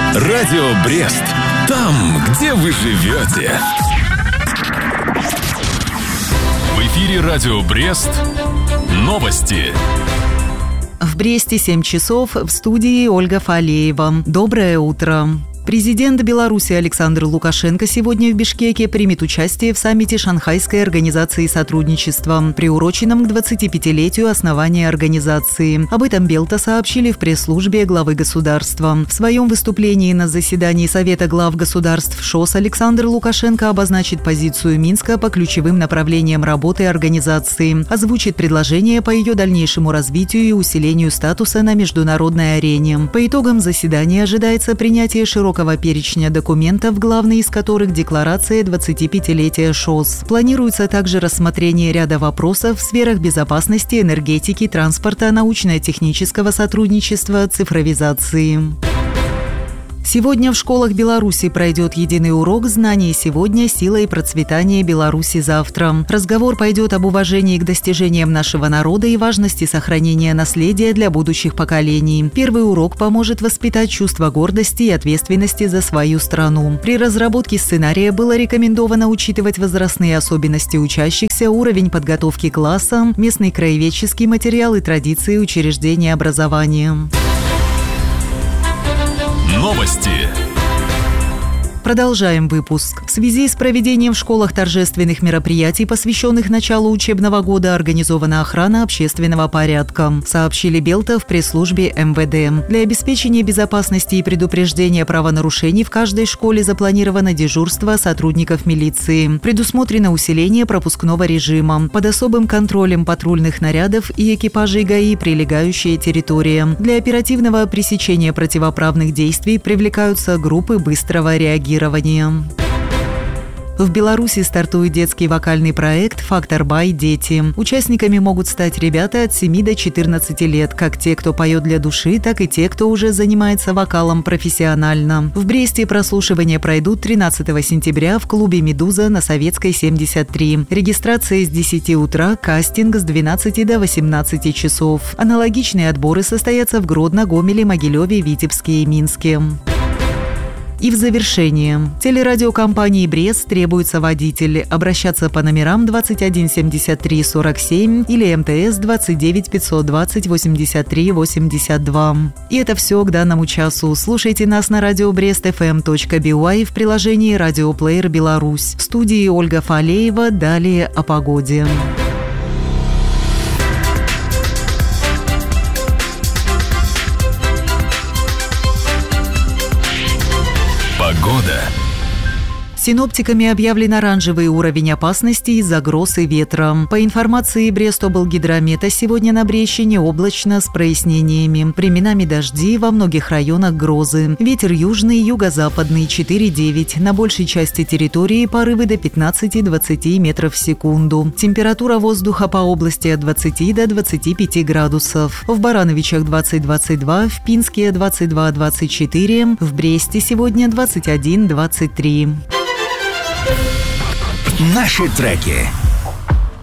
Радио Брест. Там, где вы живете. В эфире Радио Брест. Новости. В Бресте 7 часов, в студии Ольга Фалеева. Доброе утро. Президент Беларуси Александр Лукашенко сегодня в Бишкеке примет участие в саммите Шанхайской организации сотрудничества, приуроченном к 25-летию основания организации. Об этом Белта сообщили в пресс-службе главы государства. В своем выступлении на заседании Совета глав государств ШОС Александр Лукашенко обозначит позицию Минска по ключевым направлениям работы организации, озвучит предложения по ее дальнейшему развитию и усилению статуса на международной арене. По итогам заседания ожидается принятие широкого перечня документов, главный из которых – декларация 25-летия ШОС. Планируется также рассмотрение ряда вопросов в сферах безопасности, энергетики, транспорта, научно-технического сотрудничества, цифровизации. Сегодня в школах Беларуси пройдет единый урок «Знание сегодня. Сила и процветание Беларуси завтра». Разговор пойдет об уважении к достижениям нашего народа и важности сохранения наследия для будущих поколений. Первый урок поможет воспитать чувство гордости и ответственности за свою страну. При разработке сценария было рекомендовано учитывать возрастные особенности учащихся, уровень подготовки класса, местный краеведческий материал и традиции учреждения образования. Новости. Продолжаем выпуск. В связи с проведением в школах торжественных мероприятий, посвященных началу учебного года, организована охрана общественного порядка, сообщили Белта в пресс-службе МВД. Для обеспечения безопасности и предупреждения правонарушений в каждой школе запланировано дежурство сотрудников милиции. Предусмотрено усиление пропускного режима. Под особым контролем патрульных нарядов и экипажей ГАИ прилегающая территория. Для оперативного пресечения противоправных действий привлекаются группы быстрого реагирования. В Беларуси стартует детский вокальный проект «Фактор Бай. Дети». Участниками могут стать ребята от 7 до 14 лет, как те, кто поет для души, так и те, кто уже занимается вокалом профессионально. В Бресте прослушивания пройдут 13 сентября в клубе «Медуза» на Советской, 73. Регистрация с 10 утра, кастинг с 12 до 18 часов. Аналогичные отборы состоятся в Гродно, Гомеле, Могилеве, Витебске и Минске. И в завершение. Телерадиокомпании «Брест» требуется водитель. Обращаться по номерам 21 73 47 или МТС 29 520 83 82. И это все к данному часу. Слушайте нас на радио brestfm.by в приложении «Радиоплеер Беларусь». В студии Ольга Фалеева. Далее о погоде. Погода. Синоптиками объявлен оранжевый уровень опасности из-за гроз и ветра. По информации Брестоблгидромета, сегодня на Брещине облачно с прояснениями. Временами дожди, во многих районах грозы. Ветер южный, юго-западный 4,9. На большей части территории порывы до 15-20 метров в секунду. Температура воздуха по области от 20 до 25 градусов. В Барановичах 20-22, в Пинске 22-24, в Бресте сегодня 21-23. Наши треки.